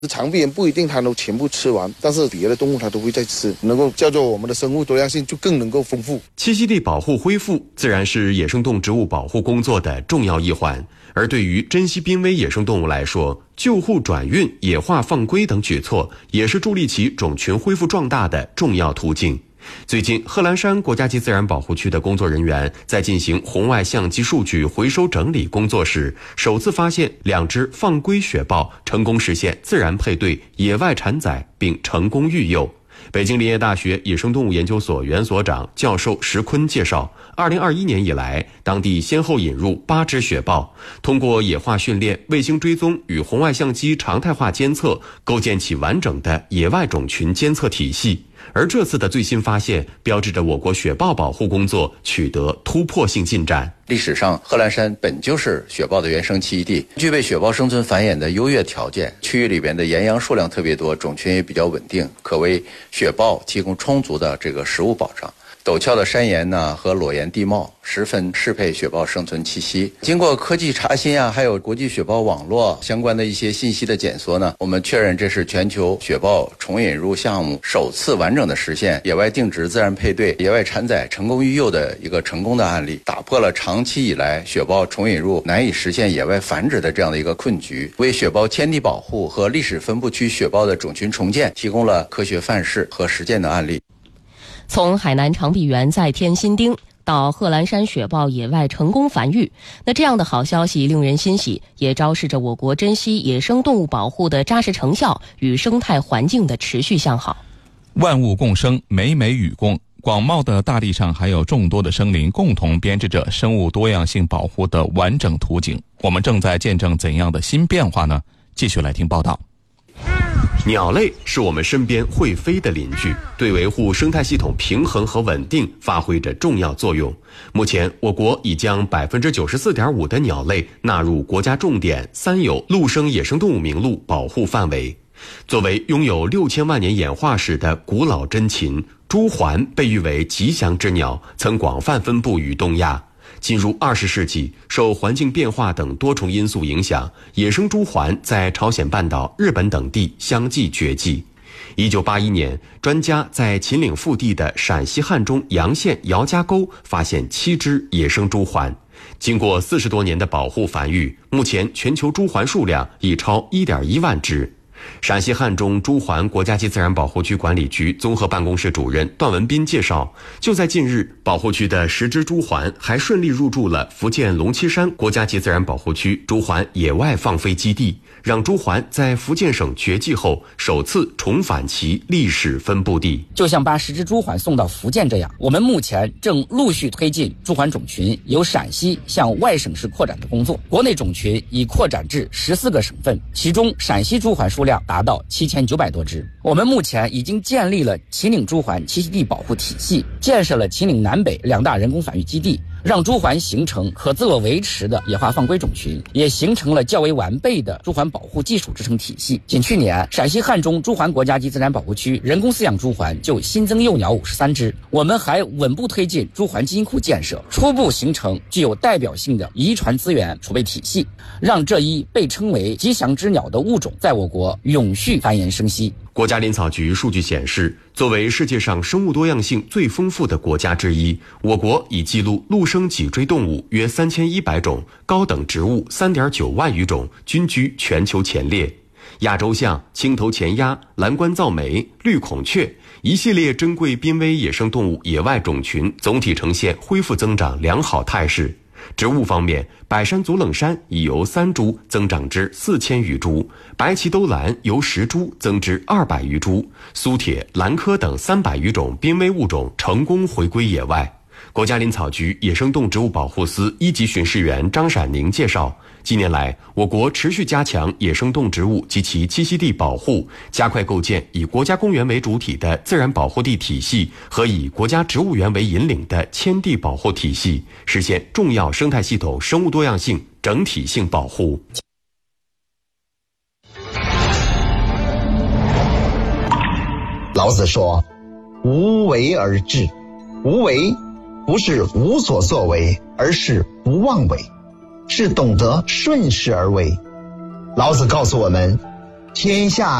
长臂猿不一定它都全部吃完，但是别的动物它都会在吃，能够叫做我们的生物多样性就更能够丰富。 栖息地保护恢复自然是野生动植物保护工作的重要一环，而对于珍稀濒危野生动物来说，救护转运、野化放归等举措也是助力其种群恢复壮大的重要途径。最近，贺兰山国家级自然保护区的工作人员在进行红外相机数据回收整理工作时，首次发现2只放归雪豹成功实现自然配对、野外产崽并成功育幼。北京林业大学野生动物研究所原所长、教授石坤介绍，2021年以来，当地先后引入8只雪豹，通过野化训练、卫星追踪与红外相机常态化监测，构建起完整的野外种群监测体系。而这次的最新发现，标志着我国雪豹保护工作取得突破性进展。 历史上，贺兰山本就是雪豹的原生栖息地，具备雪豹生存繁衍的优越条件。区域里边的岩羊数量特别多，种群也比较稳定，可为雪豹提供充足的食物保障。陡峭的山岩和裸岩地貌十分适配雪豹生存栖息。经过科技查新还有国际雪豹网络相关的一些信息的检索我们确认这是全球雪豹重引入项目首次完整的实现野外定植、自然配对、野外产崽成功育幼的一个成功的案例，打破了长期以来雪豹重引入难以实现野外繁殖的这样的一个困局，为雪豹迁地保护和历史分布区雪豹的种群重建提供了科学范式和实践的案例。 从海南长臂猿再添新丁到贺兰山雪豹野外成功繁育，那这样的好消息令人欣喜，也昭示着我国珍稀野生动物保护的扎实成效与生态环境的持续向好。 万物共生，美美与共，广袤的大地上还有众多的生灵共同编织着生物多样性保护的完整图景。我们正在见证怎样的新变化呢？继续来听报道。 鸟类是我们身边会飞的邻居，对维护生态系统平衡和稳定发挥着重要作用。目前，我国已将 94.5% 的鸟类纳入国家重点三有陆生野生动物名录保护范围。作为拥有6000万年演化史的古老珍禽，朱鹮被誉为吉祥之鸟，曾广泛分布于东亚。进入20世纪，受环境变化等多重因素影响，野生朱鹮在朝鲜半岛、日本等地相继绝迹。1981年，专家在秦岭腹地的陕西汉中洋县姚家沟发现7只野生朱鹮。经过40多年的保护繁育，目前全球朱鹮数量已超 1.1万只。陕西汉中朱鹮国家级自然保护区管理局综合办公室主任段文斌介绍，就在近日，保护区的10只朱鹮还顺利入驻了福建龙栖山国家级自然保护区朱鹮野外放飞基地，让朱鹮在福建省绝迹后首次重返其历史分布地。 就像把10只朱鹮送到福建这样，我们目前正陆续推进朱鹮种群由陕西向外省市扩展的工作。国内种群已扩展至14个省份，其中陕西朱鹮数量达到7900多只。我们目前已经建立了秦岭朱鹮栖息地保护体系，建设了秦岭南北2大人工繁育基地，让朱鹮形成可自我维持的野化放归种群，也形成了较为完备的朱鹮保护技术支撑体系。仅去年，陕西汉中朱鹮国家级自然保护区人工饲养朱鹮就新增幼鸟53只。我们还稳步推进朱鹮基因库建设，初步形成具有代表性的遗传资源储备体系，让这一被称为吉祥之鸟的物种在我国永续繁衍生息。 国家林草局数据显示，作为世界上生物多样性最丰富的国家之一，我国已记录陆生脊椎动物约3100种，高等植物3.9万余种，均居全球前列。亚洲象、青头前鸭、蓝冠噪鹂、绿孔雀一系列珍贵濒危野生动物野外种群总体呈现恢复增长良好态势。植物方面，百山足冷杉已由3株增长至4000余株，白鳍兜兰由10株增至200余株，苏铁、兰科等300余种濒危物种成功回归野外。国家林草局野生动植物保护司1级巡视员张闪宁介绍，近年来，我国持续加强野生动植物及其栖息地保护，加快构建以国家公园为主体的自然保护地体系和以国家植物园为引领的迁地保护体系，实现重要生态系统生物多样性整体性保护。 老子说，无为而治。无为不是无所作为，而是不妄为，是懂得顺势而为。老子告诉我们， 天下